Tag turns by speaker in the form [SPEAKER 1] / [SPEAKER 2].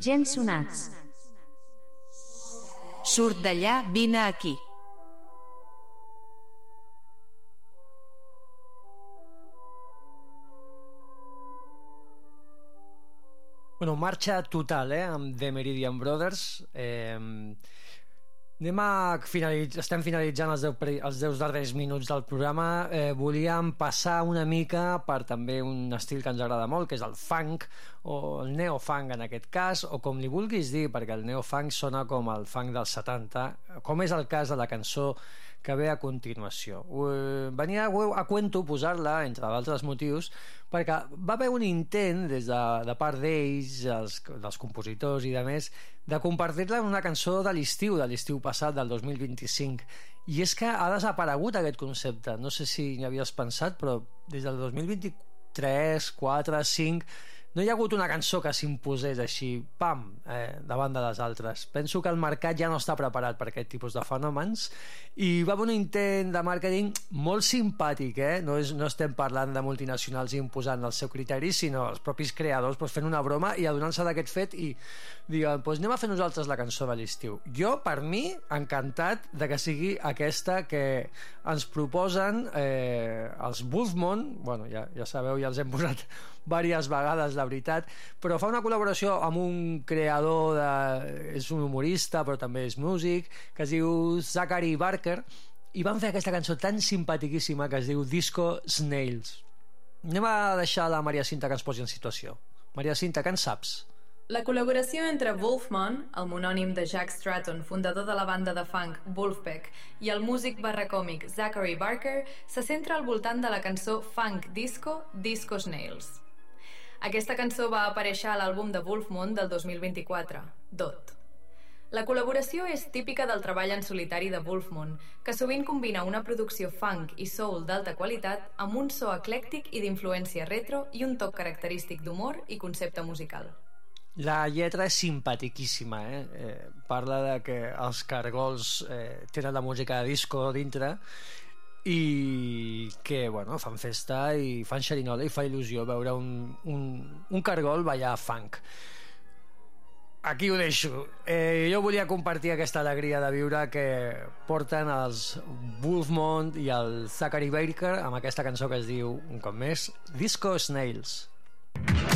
[SPEAKER 1] Gens sonats.
[SPEAKER 2] Surt d'allà, vine aquí.
[SPEAKER 3] Bueno, marxa total, amb The Meridian Brothers. Estem finalitzant els 10 darrers minuts del programa. Volíem passar una mica per també un estil que ens agrada molt, que és el funk, o el neofunk en aquest cas, o com li vulguis dir, perquè el neofunk sona com el funk dels 70, com és el cas de la cançó que ve a continuació. Venia a cuento posar-la, entre d'altres motius, perquè va haver un intent des de part d'ells, dels compositors i de més, de compartir-la en una cançó de l'estiu passat, del 2025. I és que ha desaparegut aquest concepte. No sé si hi havies pensat, però des del 2023, 4, 5... no hi ha hagut una cançó que s'imposés així, pam, davant de les altres. Penso que el mercat ja no està preparat per aquest tipus de fenòmens i va haver un intent de màrqueting molt simpàtic, no estem parlant de multinacionals imposant el seu criteri, sinó els propis creadors fent una broma i adonant-se d'aquest fet i dient, anem a fer nosaltres la cançó de l'estiu. Jo, per mi, encantat de que sigui aquesta que ens proposen els Wolfmon. Bueno, ja sabeu, ja els hem posat diverses vegades, la veritat, però fa una col·laboració amb un creador, és un humorista però també és músic, que es diu Zachary Barker, i van fer aquesta cançó tan simpatiquíssima que es diu Disco Snails. Anem a deixar la Maria Cinta que ens posi en situació. Maria Cinta, què en saps?
[SPEAKER 4] La col·laboració entre Wolfman, el monònim de Jack Stratton, fundador de la banda de funk Wolfpack, i el músic còmic Zachary Barker se centra al voltant de la cançó funk disco Disco Snails. Aquesta cançó va aparèixer a l'àlbum de Wolfman del 2024, Dot. La col·laboració és típica del treball en solitari de Wolfman, que sovint combina una producció funk i soul d'alta qualitat amb un so eclèctic i d'influència retro i un toc característic d'humor i concepte musical.
[SPEAKER 3] La lletra és simpatiquíssima, parla de que els cargols tenen la música de disco dintre i que, fan festa i fan xerinola i fa il·lusió veure un cargol ballar funk. Aquí ho deixo. Jo volia compartir aquesta alegria de viure que porten els Wolfmon i el Zachary Barker amb aquesta cançó que es diu, un cop més, Disco Snails.